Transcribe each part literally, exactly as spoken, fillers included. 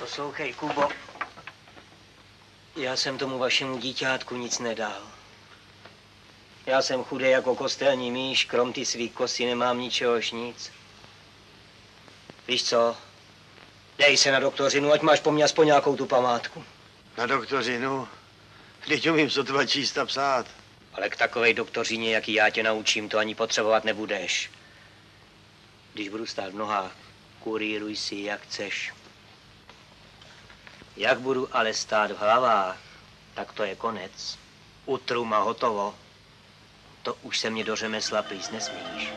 Poslouchej, Kubo. Já jsem tomu vašemu díťátku nic nedal. Já jsem chudý jako kostelní mýš, krom ty svý kosy nemám ničehož nic. Víš co? Dej se na doktorinu, ať máš po mně aspoň nějakou tu památku. Na doktorinu? Teď umím sotva číst a psát. Ale k takové doktořině, jaký já tě naučím, to ani potřebovat nebudeš. Když budu stát v nohách, kurýruj si, jak chceš. Jak budu ale stát v hlavách, tak to je konec. Utrum a hotovo. To už se mě do řemesla plíst nesmíš.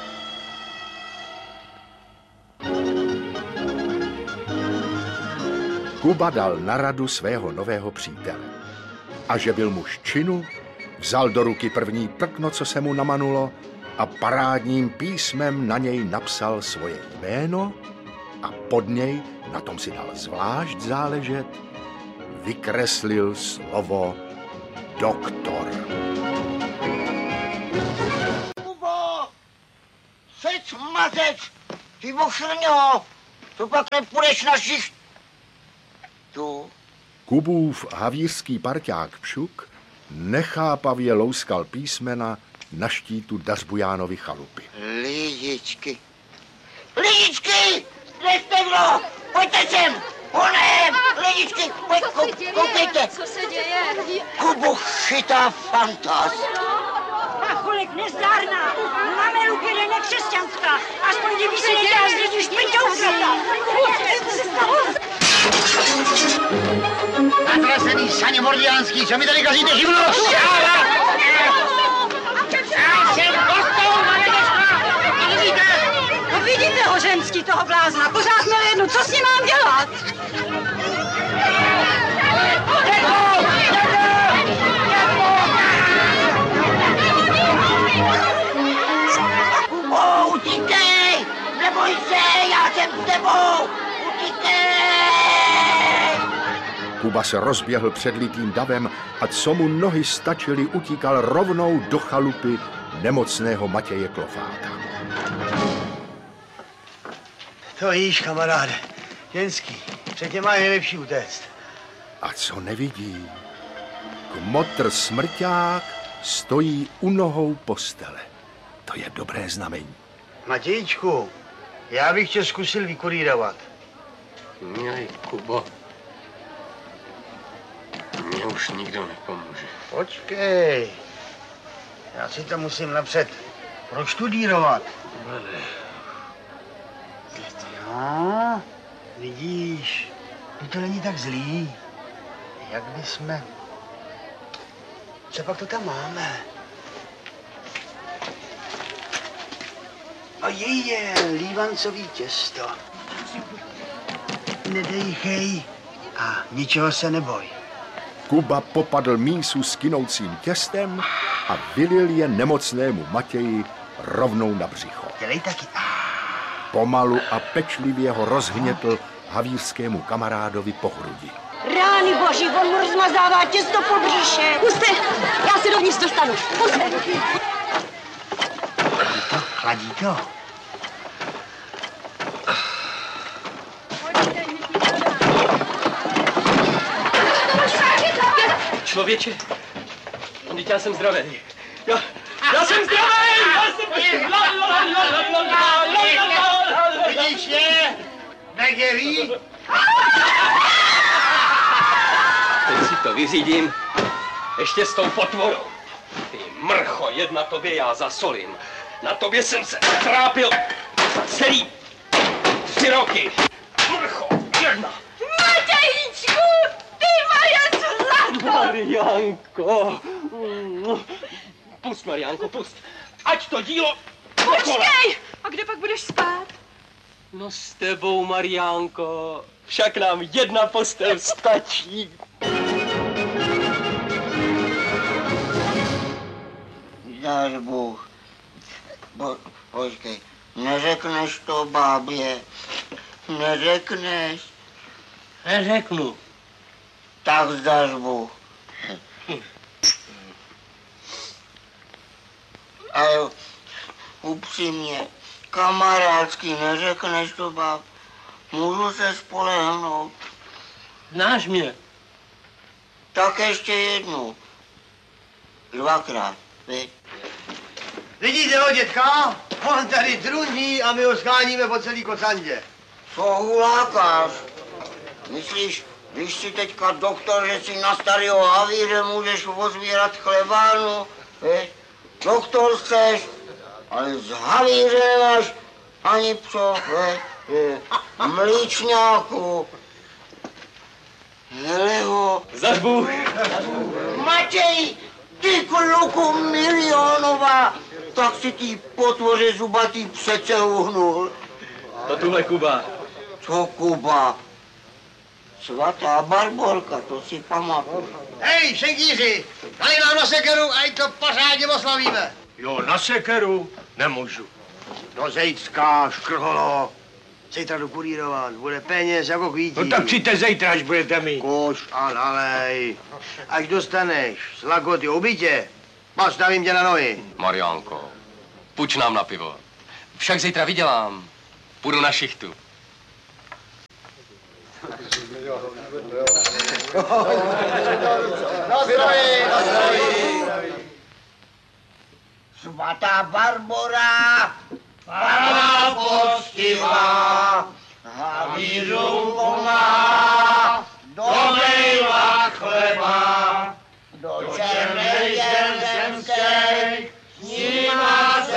Kuba dal na radu svého nového přítele. A že byl muž činu, vzal do ruky první prkno, co se mu namanulo, a parádním písmem na něj napsal svoje jméno a pod něj, na tom si dal zvlášť záležet, vykreslil slovo doktor. Kubo! Sec mazec! Ty vošrňo! To pak nepůjdeš na šicht. Tu. Kubův havířský parťák Pšuk nechápavě louskal písmena na štítu Dařbujánovy chalupy. Lidičky. Lidičky! Kde jste kdo? Pojďte sem! Honem! Lidičky! Pojď, koukejte! Co se děje? Kubu chytá fantaz. Pacholek nezdárná! Máme luky nekřesťanská! Aspoň kdyby se nedělal z lidí špiťouka! Co se stalo? Natrasený saně mordiánský, co mi tady kazíte živnost? Já jsem kostou, vidíte? No vidíte ho, ženský, toho blázna, pořád měl jednu, co s ním mám dělat? Kubo, utíkej! Neboj se, já jsem s tebou! Utíkej! Kuba se rozběhl před litým davem a co mu nohy stačily, utíkal rovnou do chalupy nemocného Matěje Klofáta. To jíš, kamaráde. Jenský, před tě má nejlepší utéct. A co nevidí? Kmotr smrťák stojí u nohou postele. To je dobré znamení. Matějčku, já bych tě zkusil vykurírovat. Milý Kubo, mně už nikdo nepomůže. Počkej, já si to musím napřed proštudírovat. No, vidíš, to není tak zlý. Jak bychom... Co pak to tam máme? A je, je, lívancový těsto. Nedejchej a ničeho se neboj. Kuba popadl mísu s kynoucím těstem a vylil je nemocnému Matěji rovnou na břicho. Dělej taky. Pomalu a pečlivě ho rozhnětl havířskému kamarádovi po hrudi. Rány boží, on mu rozmazává těsto po břiše. Puste, já se dovnitř dostanu. Puste. Chladí to? Člověče, teď já jsem zdravý. Já, já jsem zdravý! Já jsem... Vidíš je? Negerí? Teď si to vyřídím. Ještě s tou potvorou. Ty mrcho, jedna tobě já zasolím. Na tobě jsem se trápil celý tři roky. Mrcho, jedna. Matějíčku, ty moje zlato! Mariánko. Pust, Mariánko, pust. Ať to dílo... Počkej! A kde pak budeš spát? No s tebou, Mariánko. Však nám jedna postel stačí. Dáš Bůh. Po, počkej, neřekneš to bábě. Neřekneš. Neřeknu. Tak zdáš Bůh. Ale upřímně, kamarádsky, neřekneš to báb. Můžu se spolehnout. Znáš mě? Tak ještě jednu. Dvakrát, viď? Vidíte ho, dětka? On tady druní a my ho scháníme po celý Kocandě. Co hulákáš? Myslíš, když si teďka doktor, že si na starého havíře můžeš ozvírat chlebánu, viď? Doktor chceš, ale z havíře nemáš ani pso, viď? Mlíčňáku. Hele ho. Zařbuch! Matěj, ty kluku milionová, tak si ty potvoře zubatý přece uhnul. To tuhle Kuba. Co Kuba? Svatá Barborka, to si pamatuju. Hej, šenkýři, dali nám na sekeru a to pořádně oslavíme. Jo, na sekeru nemůžu. Do Zejcka, škrholo. Zítra jdu kurírovat, bude peněz jako kvítí. No tak přijďte zítra, až budete mít. Koš a nalej. Až dostaneš z lakoty obytě, postavím tě na nohy. Mariánko, půjč nám na pivo. Však zítra vydělám. Půjdu na šichtu. Na zdraví, na zdraví. Svatá Barbora, Pana poctivá, havířům pomáhá, dobejvá chleba, do černej zemskej, s nima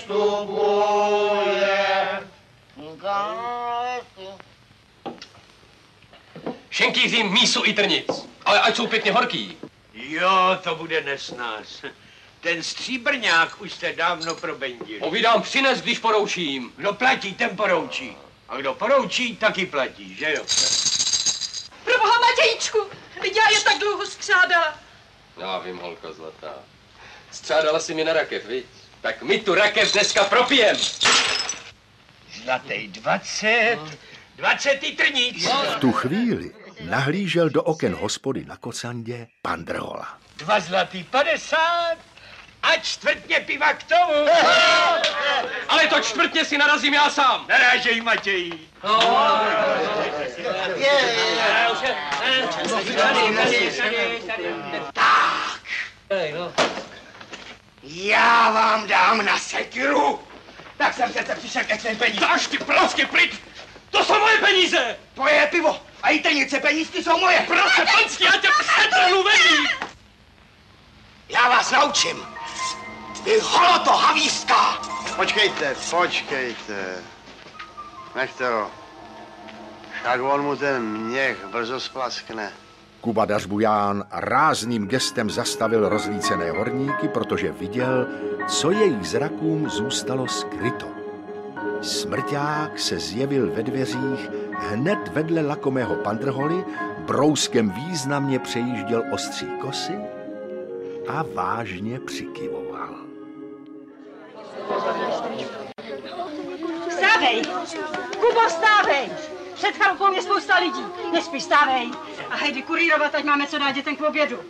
sestupuje. Šenkýřím mísu i trnic, ale ať jsou pěkně horký. Jo, to bude nesnás. Ten stříbrňák už jste dávno probendili. Povídám, přines, když poroučím. Kdo platí, ten poroučí. A kdo poroučí, taky platí, že jo? Proboha Matějčku, teď já je tak dlouho střádala. Já vím, holka zlatá. Střádala si mi na rakev, viď? Tak my tu rakev dneska propijem. Zlatý dvacet, dvacetý trníc. V tu chvíli nahlížel do oken hospody na Kocandě pan Drhola. Dva zlatý padesát a čtvrtně piva k tomu. Ale to čtvrtně si narazím já sám. Narážej, Matěj. Tak. Já vám dám na sekiru. Tak jsem přece přišel ke svým peníze. Dáš ty pracky pryč! To jsou moje peníze! Tvoje pivo a i trnice penízky jsou moje. Prostě panský, já tě přetrhnu vedí! Já vás naučím. Vy holoto havířská. Počkejte, počkejte. Nechte ho. Však on mu ten měch brzo splaskne. Kuba Dařbuján rázným gestem zastavil rozlícené horníky, protože viděl, co jejich zrakům zůstalo skryto. Smrťák se zjevil ve dveřích hned vedle lakomého pandrholy, brouskem významně přejížděl ostří kosy a vážně přikyvoval. Vstávej! Kubo, vstávej! Před chalupou je spousta lidí. Nespí, vstávej. A hejdi kurírovat, ať máme co dát dětem k obědu.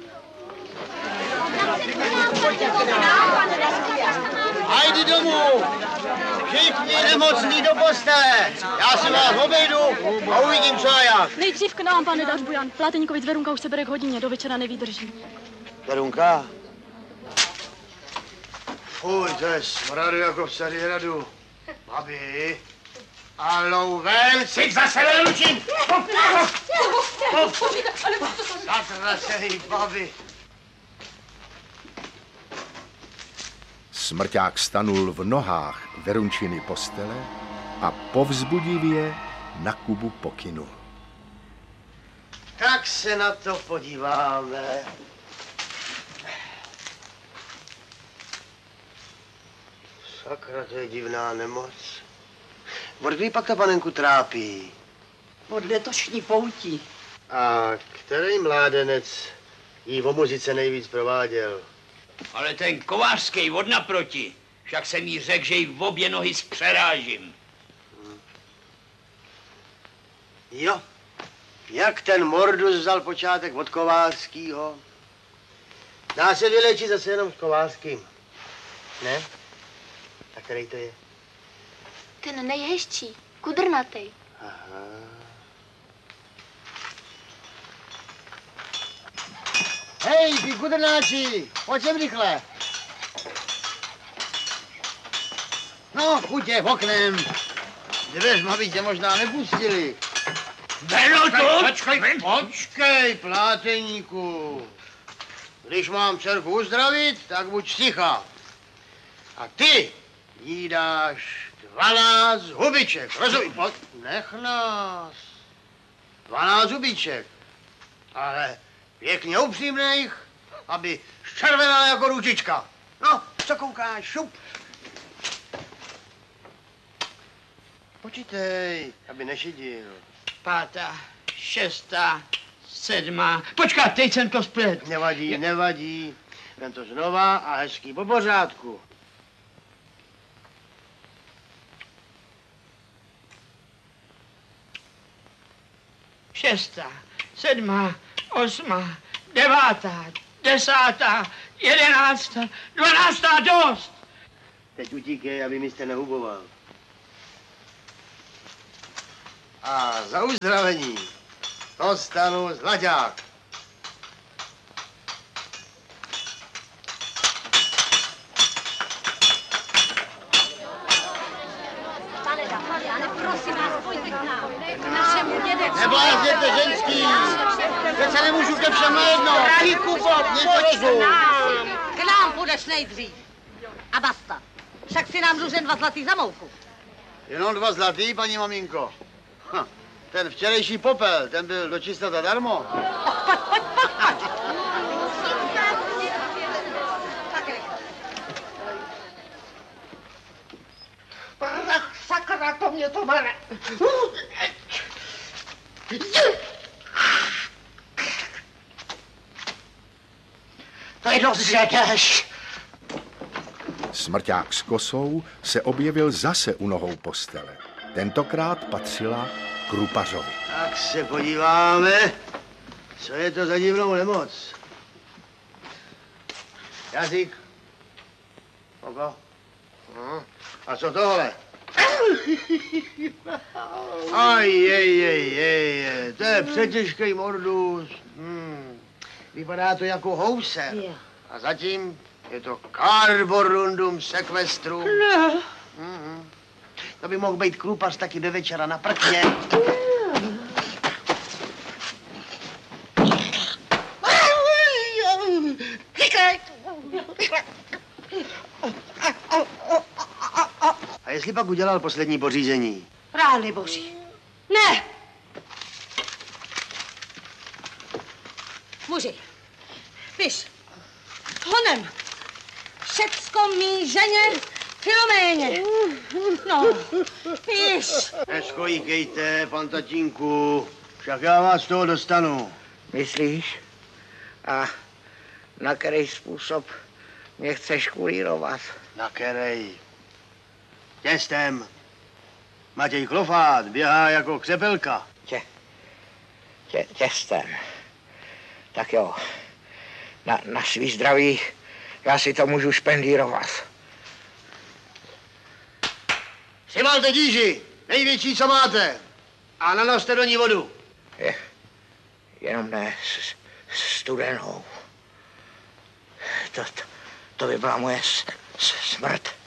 Hajdi domů! Všichni nemocní do postele! Já si vás obejdu a uvidím, co a jak. Nejdřív k nám, pane Dařbujan. Pláteníkovic Verunka už se bere k hodině, do večera nevydrží. Verunka? Fuj, to je smradu jako v Carihradu. Babi, a louven si zase neručím! Zatracený babi. Smrťák stanul v nohách Verunčiny postele a povzbudivě na Kubu pokynul. Tak se na to podíváme. Sakra, to je divná nemoc. Od kdy pak ta panenku trápí? Od letošní poutí. A který mládenec jí o muzice nejvíc prováděl? Ale ten kovářský od naproti, však jsem jí řekl, že jí v obě nohy zpřerážím. Jo, jak ten Mordus vzal počátek od Kovářskýho? Dá se vylečit zase jenom s Kovářským. Ne? A který to je? Ten nejhezčí, kudrnatej. Aha. Hej, ty kudrnáči, pojď sem rychle. No, chutě, oknem. Dveřma by tě možná nepustili. Beru tu! Počkej, počkej, pláteníku. Když mám dcerku uzdravit, tak buď ticha. A ty jí dáš dvanáct hubiček, rozumíš? Pojď, nech nás. Dvanáct hubiček. Ale pěkně upřímných, aby červenala jako ručička. No, co koukáš, šup. Počítej, aby nešidil. Pátá, šestá, sedmá. Počkat, teď jsem to splet. Nevadí, nevadí. Vem to znova a hezký po pořádku. Šestá, sedmá, osmá, devátá, desátá, jedenáctá, dvanáctá, dost. Teď utíkej, aby mi jste nehuboval. A za uzdravení dostanu zlaťák. Prosím vás, pojďte k nám. K našemu dědečku. Neblázněte, ženský! Teď se nemůžu ke všem najednou. Drahý Kubo, pojď k nám. K nám půjdeš nejdřív. A basta. Však si nám dlužen dva zlatý za mouku. Jenom dva zlatý, paní maminko. Ha, ten včerejší popel, ten byl dočista zadarmo. Pojď, pojď, pojď, pojď. Ach, sakra, to mě to bere. To je dost, že jdeš. Smrťák s kosou se objevil zase u nohou postele. Tentokrát patřila Krupařovi. Tak se podíváme, co je to za divnou nemoc. Jazyk. Oko. Hm. A co tohle? Aj, jej, jej, jej, to je přetěžký mordus. Hmm. Vypadá to jako houser. A zatím je to carborundum sequestrum. Ne. Mm-hmm. To by mohl být Krupař taky do večera na prkně. A jestli pak udělal poslední pořízení? Rány boží. Ne! Muži, piš. Honem. Všecko mý ženě Filoméně. No, piš. Neskojíkejte, pan tatínku. Však já vás z toho dostanu. Myslíš? A na který způsob mě chceš kurírovat? Na kerej. Těstem. Matěj Klofát běhá jako křepelka. Tě, tě, těstem. Tak jo, na, na svý zdraví já si to můžu špendírovat. Přivalte díži, největší, co máte. A nanoste do ní vodu. Je, jenom ne s, studenou. To, to, to by byla moje s, s, smrt.